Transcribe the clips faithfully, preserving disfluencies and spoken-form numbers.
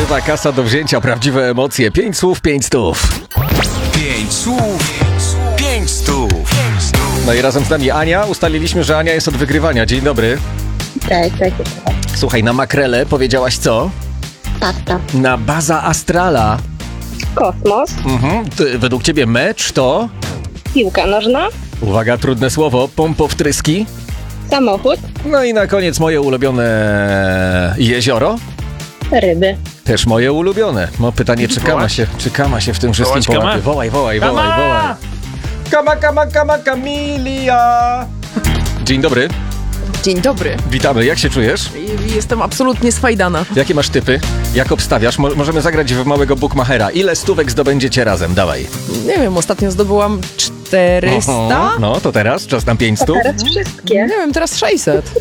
Prawdziwa kasa do wzięcia, prawdziwe emocje. Pięć słów, pięć stów. Pięć słów, pięć stów. No i razem z nami Ania. Ustaliliśmy, że Ania jest od wygrywania. Dzień dobry. Cześć, cześć. Słuchaj, na makrele powiedziałaś co? Pasta. Na baza astrala. Kosmos. Mhm. Ty, według ciebie mecz to? Piłka nożna. Uwaga, trudne słowo. Pompowtryski. Samochód. No i na koniec moje ulubione jezioro. Ryby. Też moje ulubione. No pytanie, czy kama Wołać? się, czy kama się w tym wszystkim Wołać połapie? kama? Wołaj, wołaj, wołaj, Kama! wołaj. Kama, kama, kama, Kamilia. Dzień dobry, Dzień dobry. witamy. Jak się czujesz? I- Jestem absolutnie sfajdana. Jakie masz typy? Jak obstawiasz? Mo- możemy zagrać w małego bookmachera. Ile stówek zdobędziecie razem? Dawaj. Nie wiem, ostatnio zdobyłam czterysta. Oho. No, to teraz czas na pięć stów. Teraz wszystkie. Nie wiem, teraz sześćset.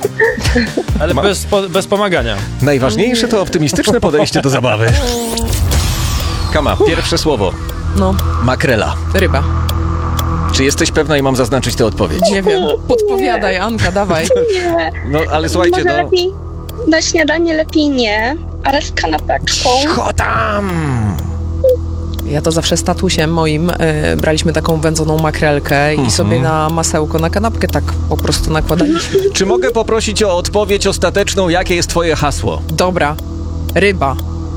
Ale bez, po, bez pomagania. Najważniejsze to optymistyczne podejście do zabawy. Kama, pierwsze słowo. No, Makrela. ryba. Czy jesteś pewna i mam zaznaczyć tę odpowiedź? Nie wiem. Podpowiadaj, Anka, dawaj. Nie. No, ale słuchajcie, Może no... lepiej na śniadanie lepiej nie, ale z kanapeczką. Cicho tam! Ja to zawsze z tatusiem moim e, braliśmy taką wędzoną makrelkę i sobie na masełko, na kanapkę tak po prostu nakładaliśmy. Czy mogę poprosić o odpowiedź ostateczną, jakie jest twoje hasło? Dobra. Ryba.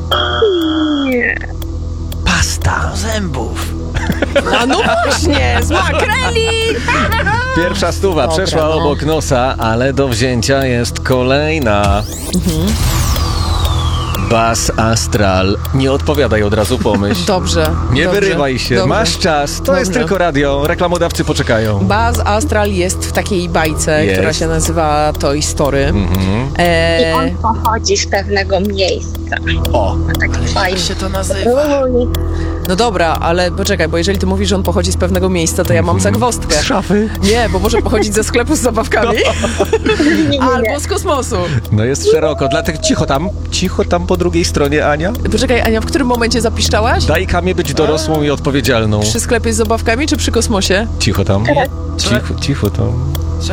Nie. Pasta zębów. A no właśnie, z makreli! Pierwsza stuwa Dobra, przeszła no. obok nosa, ale do wzięcia jest kolejna. Mhm. Bas Astral. Nie odpowiadaj od razu, pomyśl. Dobrze. Nie dobrze, wyrywaj się, dobrze. masz czas. To jest Dobrze. tylko radio, reklamodawcy poczekają. Buzz Astral jest w takiej bajce, Jest. która się nazywa Toy Story. Mhm. I E, on pochodzi z pewnego miejsca. O, Tak fajnie. to nazywa? Uj. no dobra, ale poczekaj, bo jeżeli ty mówisz, że on pochodzi z pewnego miejsca, to ja mam zagwozdkę. z szafy. Nie, bo może pochodzić ze sklepu z zabawkami Nie, nie, nie. albo z kosmosu. No jest szeroko, dlatego cicho tam, cicho tam po drugiej stronie, Ania. Poczekaj, Ania, w którym momencie zapiszczałaś? Daj Kamie być dorosłą i odpowiedzialną. Przy sklepie z zabawkami czy przy kosmosie? Cicho tam. Cicho, cicho tam.